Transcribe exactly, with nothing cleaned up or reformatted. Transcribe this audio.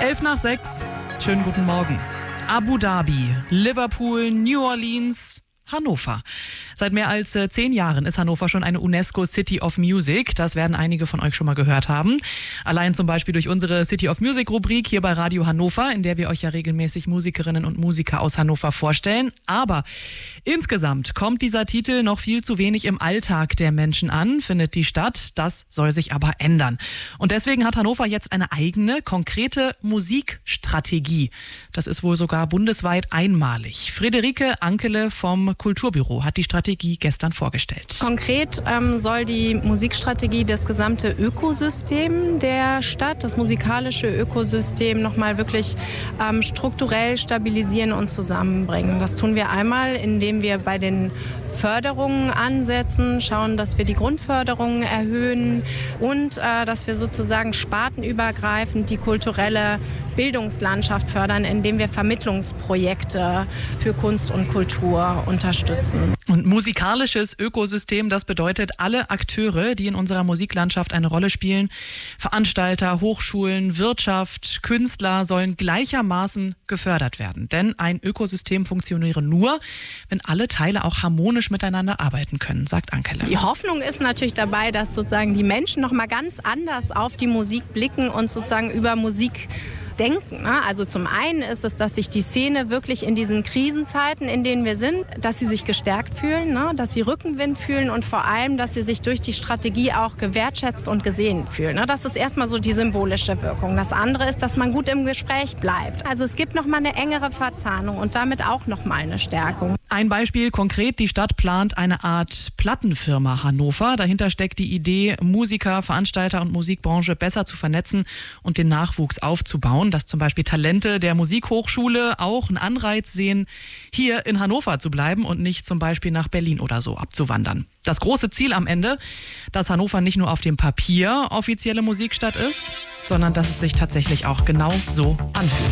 Elf nach sechs. Schönen guten Morgen. Abu Dhabi, Liverpool, New Orleans, Hannover. Seit mehr als äh, zehn Jahren ist Hannover schon eine UNESCO City of Music. Das werden einige von euch schon mal gehört haben. Allein zum Beispiel durch unsere City of Music Rubrik hier bei Radio Hannover, in der wir euch ja regelmäßig Musikerinnen und Musiker aus Hannover vorstellen. Aber insgesamt kommt dieser Titel noch viel zu wenig im Alltag der Menschen an, findet die Stadt. Das soll sich aber ändern. Und deswegen hat Hannover jetzt eine eigene, konkrete Musikstrategie. Das ist wohl sogar bundesweit einmalig. Friederike Ankele vom Kulturbüro hat die Strategie gestern vorgestellt. Konkret ähm, soll die Musikstrategie das gesamte Ökosystem der Stadt, das musikalische Ökosystem nochmal wirklich ähm, strukturell stabilisieren und zusammenbringen. Das tun wir einmal, indem wir bei den Förderungen ansetzen, schauen, dass wir die Grundförderungen erhöhen und äh, dass wir sozusagen spartenübergreifend die kulturelle Bildungslandschaft fördern, indem wir Vermittlungsprojekte für Kunst und Kultur unterstützen. Und musikalisches Ökosystem, das bedeutet, alle Akteure, die in unserer Musiklandschaft eine Rolle spielen, Veranstalter, Hochschulen, Wirtschaft, Künstler, sollen gleichermaßen gefördert werden. Denn ein Ökosystem funktioniere nur, wenn alle Teile auch harmonisch miteinander arbeiten können, sagt Ankele. Die Hoffnung ist natürlich dabei, dass sozusagen die Menschen noch mal ganz anders auf die Musik blicken und sozusagen über Musik denken. Also zum einen ist es, dass sich die Szene wirklich in diesen Krisenzeiten, in denen wir sind, dass sie sich gestärkt fühlen, dass sie Rückenwind fühlen und vor allem, dass sie sich durch die Strategie auch gewertschätzt und gesehen fühlen. Das ist erstmal so die symbolische Wirkung. Das andere ist, dass man gut im Gespräch bleibt. Also es gibt noch mal eine engere Verzahnung und damit auch noch mal eine Stärkung. Ein Beispiel konkret, die Stadt plant eine Art Plattenfirma Hannover. Dahinter steckt die Idee, Musiker, Veranstalter und Musikbranche besser zu vernetzen und den Nachwuchs aufzubauen. Dass zum Beispiel Talente der Musikhochschule auch einen Anreiz sehen, hier in Hannover zu bleiben und nicht zum Beispiel nach Berlin oder so abzuwandern. Das große Ziel am Ende, dass Hannover nicht nur auf dem Papier offizielle Musikstadt ist, sondern dass es sich tatsächlich auch genau so anfühlt.